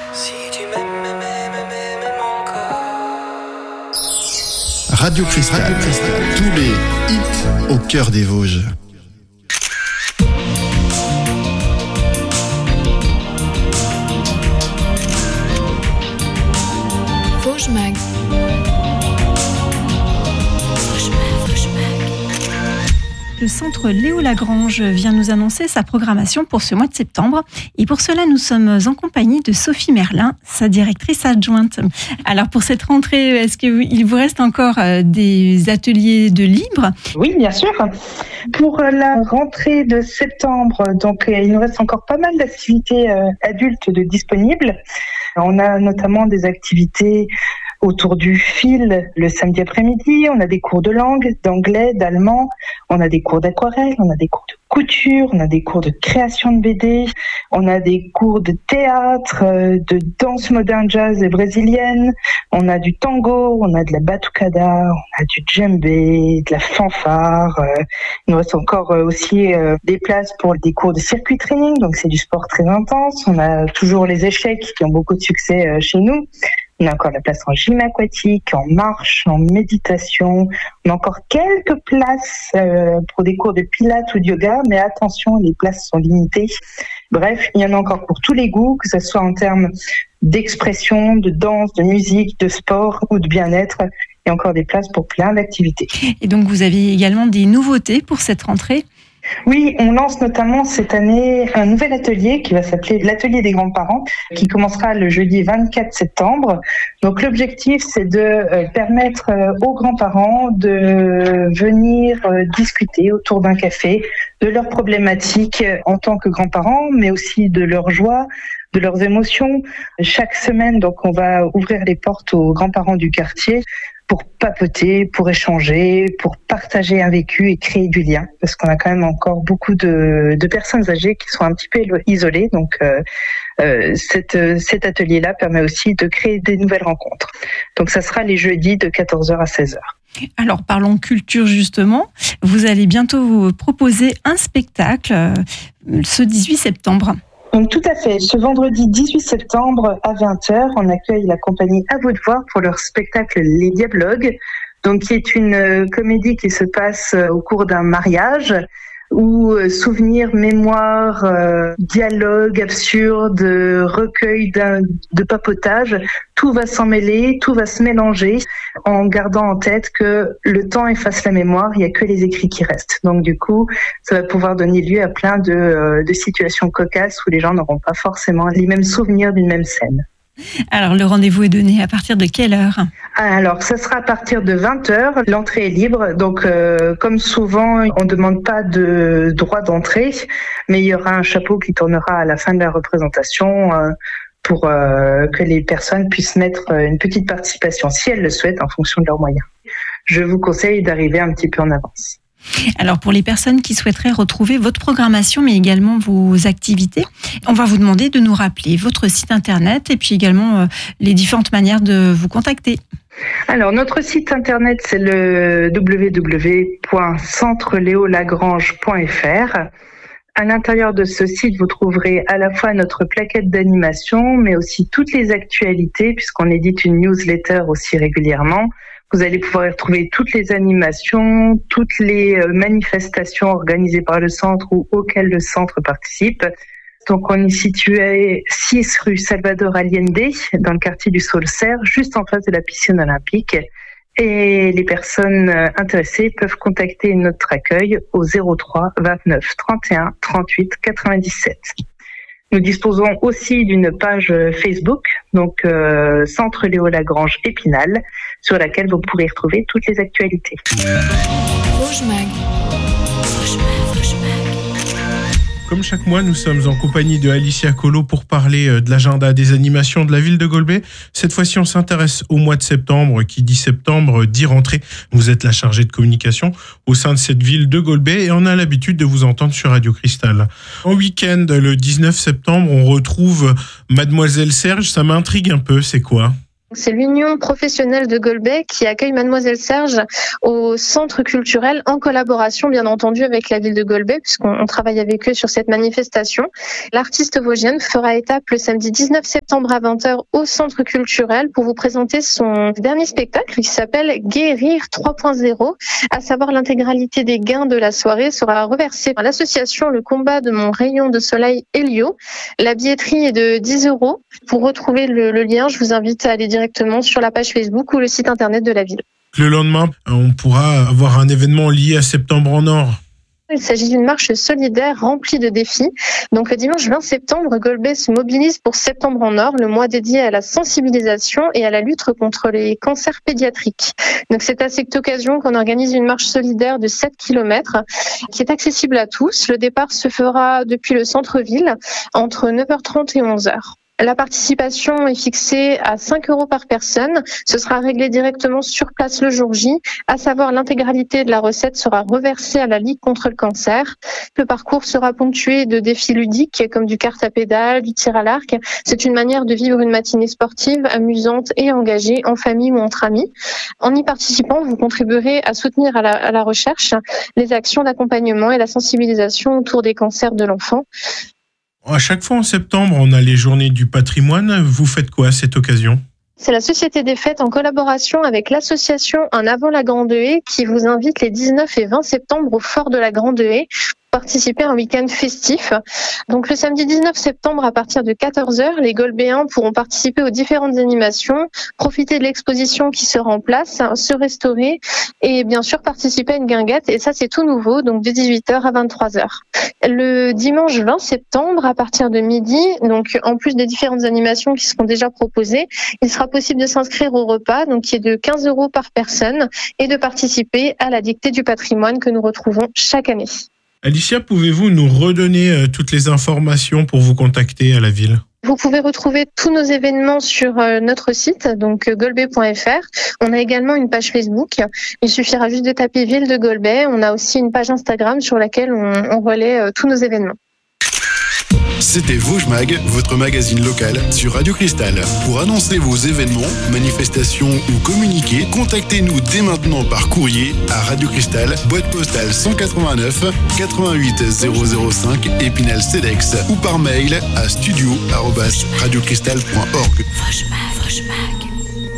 Si tu m'aimes encore. Radio Cristal, tous les hits au cœur des Vosges. Vosges Mag. Le centre Léo Lagrange vient nous annoncer sa programmation pour ce mois de septembre. Et pour cela, nous sommes en compagnie de Sophie Merlin, sa directrice adjointe. Alors pour cette rentrée, est-ce qu'il vous reste encore des ateliers de libre ? Oui, bien sûr. Pour la rentrée de septembre, donc il nous reste encore pas mal d'activités adultes disponibles. On a notamment des activités autour du fil le samedi après-midi. On a des cours de langue, d'anglais, d'allemand. On a des cours d'aquarelle, on a des cours de couture, on a des cours de création de BD. On a des cours de théâtre, de danse moderne jazz et brésilienne. On a du tango, on a de la batucada, on a du djembé, de la fanfare. Il nous reste encore aussi des places pour des cours de circuit training, donc c'est du sport très intense. On a toujours les échecs qui ont beaucoup de succès chez nous. On a encore la place en gym aquatique, en marche, en méditation. On a encore quelques places pour des cours de pilates ou de yoga, mais attention, les places sont limitées. Bref, il y en a encore pour tous les goûts, que ce soit en termes d'expression, de danse, de musique, de sport ou de bien-être. Il y a encore des places pour plein d'activités. Et donc, vous avez également des nouveautés pour cette rentrée ? Oui, on lance notamment cette année un nouvel atelier qui va s'appeler l'atelier des grands-parents, qui commencera le jeudi 24 septembre. Donc l'objectif, c'est de permettre aux grands-parents de venir discuter autour d'un café de leurs problématiques en tant que grands-parents, mais aussi de leurs joies, de leurs émotions. Chaque semaine, donc, on va ouvrir les portes aux grands-parents du quartier pour papoter, pour échanger, pour partager un vécu et créer du lien. Parce qu'on a quand même encore beaucoup de personnes âgées qui sont un petit peu isolées. Donc, cet atelier-là permet aussi de créer des nouvelles rencontres. Donc, ça sera les jeudis de 14h à 16h. Alors, parlons culture justement. Vous allez bientôt vous proposer un spectacle ce 18 septembre. Donc tout à fait. Ce vendredi 18 septembre à 20h, on accueille la compagnie À vous de voir pour leur spectacle Les Diablogues, donc qui est une comédie qui se passe au cours d'un mariage où souvenirs, mémoires, dialogues absurdes, recueil de papotage, tout va s'en mêler, tout va se mélanger en gardant en tête que le temps efface la mémoire, il n'y a que les écrits qui restent. Donc du coup, ça va pouvoir donner lieu à plein de situations cocasses où les gens n'auront pas forcément les mêmes souvenirs d'une même scène. Alors, le rendez-vous est donné à partir de quelle heure ? Alors, ça sera à partir de 20h. L'entrée est libre. Donc, comme souvent, on ne demande pas de droit d'entrée, mais il y aura un chapeau qui tournera à la fin de la représentation pour que les personnes puissent mettre une petite participation, si elles le souhaitent, en fonction de leurs moyens. Je vous conseille d'arriver un petit peu en avance. Alors pour les personnes qui souhaiteraient retrouver votre programmation mais également vos activités, on va vous demander de nous rappeler votre site internet et puis également les différentes manières de vous contacter. Alors notre site internet c'est le www.centreleolagrange.fr. À l'intérieur de ce site, vous trouverez à la fois notre plaquette d'animation mais aussi toutes les actualités puisqu'on édite une newsletter aussi régulièrement. Vous allez pouvoir y retrouver toutes les animations, toutes les manifestations organisées par le centre ou auxquelles le centre participe. Donc on est situé 6 rue Salvador Allende, dans le quartier du Saulcerre, juste en face de la piscine olympique. Et les personnes intéressées peuvent contacter notre accueil au 03 29 31 38 97. Nous disposons aussi d'une page Facebook, donc Centre Léo Lagrange Épinal, sur laquelle vous pourrez retrouver toutes les actualités. Vosges Mag. Comme chaque mois, nous sommes en compagnie de Alicia Colo pour parler de l'agenda des animations de la ville de Golbey. Cette fois-ci, on s'intéresse au mois de septembre. Qui dit septembre, dit rentrée. Vous êtes la chargée de communication au sein de cette ville de Golbey et on a l'habitude de vous entendre sur Radio Cristal. En week-end, le 19 septembre, on retrouve Mademoiselle Serge. Ça m'intrigue un peu, c'est quoi ? C'est l'Union professionnelle de Golbey qui accueille Mademoiselle Serge au centre culturel en collaboration bien entendu avec la ville de Golbey puisqu'on travaille avec eux sur cette manifestation. L'artiste vosgienne fera étape le samedi 19 septembre à 20h au centre culturel pour vous présenter son dernier spectacle qui s'appelle Guérir 3.0, à savoir l'intégralité des gains de la soirée sera reversée par l'association Le Combat de mon rayon de soleil Helio. La billetterie est de 10 €. Pour retrouver le lien, je vous invite à aller directement sur la page Facebook ou le site internet de la ville. Le lendemain, on pourra avoir un événement lié à Septembre en Or. Il s'agit d'une marche solidaire remplie de défis. Donc le dimanche 20 septembre, Golbey se mobilise pour Septembre en Or, le mois dédié à la sensibilisation et à la lutte contre les cancers pédiatriques. Donc c'est à cette occasion qu'on organise une marche solidaire de 7 km qui est accessible à tous. Le départ se fera depuis le centre-ville entre 9h30 et 11h. La participation est fixée à 5 € par personne. Ce sera réglé directement sur place le jour J, à savoir l'intégralité de la recette sera reversée à la Ligue contre le cancer. Le parcours sera ponctué de défis ludiques comme du kart à pédales, du tir à l'arc. C'est une manière de vivre une matinée sportive, amusante et engagée en famille ou entre amis. En y participant, vous contribuerez à soutenir à la recherche les actions d'accompagnement et la sensibilisation autour des cancers de l'enfant. À chaque fois en septembre, on a les journées du patrimoine. Vous faites quoi à cette occasion ? C'est la Société des Fêtes en collaboration avec l'association Un Avant la Grande Haie qui vous invite les 19 et 20 septembre au Fort de la Grande Haie pour participer à un week-end festif. Donc le samedi 19 septembre à partir de 14h, les Golbéens pourront participer aux différentes animations, profiter de l'exposition qui sera en place, se restaurer et bien sûr participer à une guinguette. Et ça c'est tout nouveau, donc de 18h à 23h. Le dimanche 20 septembre à partir de midi, donc en plus des différentes animations qui seront déjà proposées, il sera possible de s'inscrire au repas, donc qui est de 15 € par personne, et de participer à la dictée du patrimoine que nous retrouvons chaque année. Alicia, pouvez-vous nous redonner toutes les informations pour vous contacter à la ville ? Vous pouvez retrouver tous nos événements sur notre site, donc golbey.fr. On a également une page Facebook. Il suffira juste de taper Ville de Golbey. On a aussi une page Instagram sur laquelle on relaie tous nos événements. C'était Vosges Mag, votre magazine local sur Radio Cristal. Pour annoncer vos événements, manifestations ou communiquer, contactez-nous dès maintenant par courrier à Radio Cristal, boîte postale 189 88 005 Épinal-Cedex ou par mail à studio@radiocristal.org. Vosges Mag.